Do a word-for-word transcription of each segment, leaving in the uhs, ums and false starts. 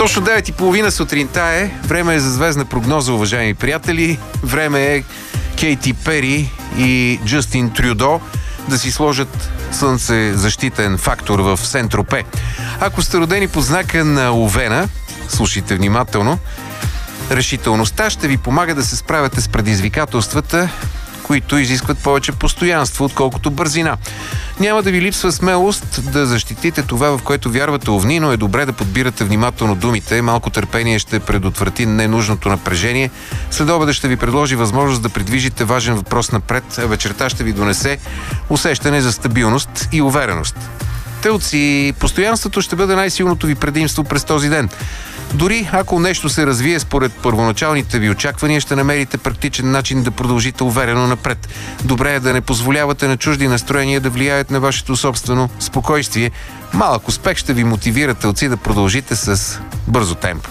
Точно девет и половина сутринта е. Време е за звездна прогноза, уважаеми приятели. Време е Кейти Пери и Джастин Трюдо да си сложат слънцезащитен фактор в Сен-Тропе. Ако сте родени по знака на Овена, слушайте внимателно, решителността ще ви помага да се справяте с предизвикателствата, които изискват повече постоянство, отколкото бързина. Няма да ви липсва смелост да защитите това, в което вярвате, овни, но е добре да подбирате внимателно думите. Малко търпение ще предотврати ненужното напрежение. Следобеда ще ви предложи възможност да придвижите важен въпрос напред, а вечерта ще ви донесе усещане за стабилност и увереност. Телци, постоянството ще бъде най-силното ви предимство през този ден. Дори ако нещо се развие според първоначалните ви очаквания, ще намерите практичен начин да продължите уверено напред. Добре е да не позволявате на чужди настроения да влияят на вашето собствено спокойствие. Малък успех ще ви мотивира, телци, да продължите с бързо темпо.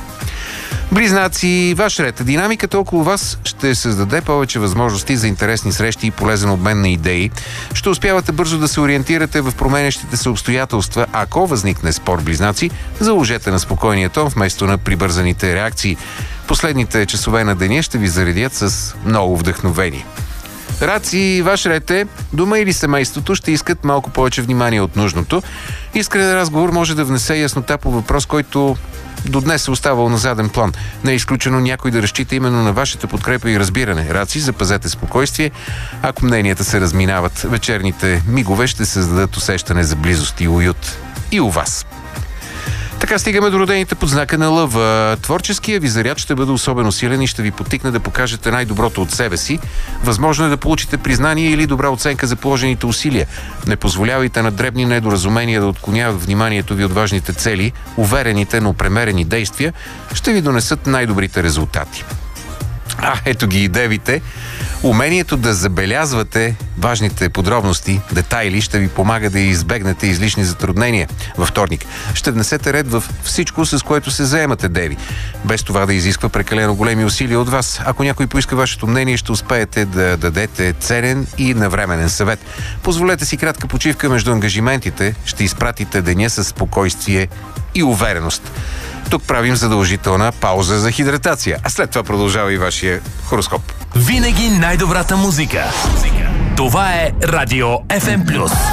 Близнаци, ваш ред. Динамиката около вас ще създаде повече възможности за интересни срещи и полезен обмен на идеи. Ще успявате бързо да се ориентирате в променящите се обстоятелства. Ако възникне спор, близнаци, заложете на спокойния тон вместо на прибързаните реакции. Последните часове на деня ще ви заредят с много вдъхновение. Раци, ваш ред е. Дома или семейството ще искат малко повече внимание от нужното. Искрен разговор може да внесе яснота по въпрос, който до днес е оставал на заден план. Не е изключено някой да разчита именно на вашата подкрепа и разбиране. Раци, запазете спокойствие. Ако мненията се разминават, вечерните мигове ще създадат усещане за близост и уют и у вас. Така стигаме до родените под знака на Лъва. Творческия ви заряд ще бъде особено силен и ще ви потикне да покажете най-доброто от себе си. Възможно е да получите признание или добра оценка за положените усилия. Не позволявайте на дребни недоразумения да отклоняват вниманието ви от важните цели. Уверените, но премерени действия ще ви донесат най-добрите резултати. А, ето ги и девите. Умението да забелязвате важните подробности, детайли, ще ви помага да избегнете излишни затруднения. Във вторник ще внесете ред във всичко, с което се заемате, деви. Без това да изисква прекалено големи усилия от вас. Ако някой поиска вашето мнение, ще успеете да дадете ценен и навременен съвет. Позволете си кратка почивка между ангажиментите. Ще изпратите деня със спокойствие и увереност. Тук правим задължителна пауза за хидратация, а след това продължава и вашия хороскоп. Винаги най-добрата музика. Това е Радио Еф Ем Плюс.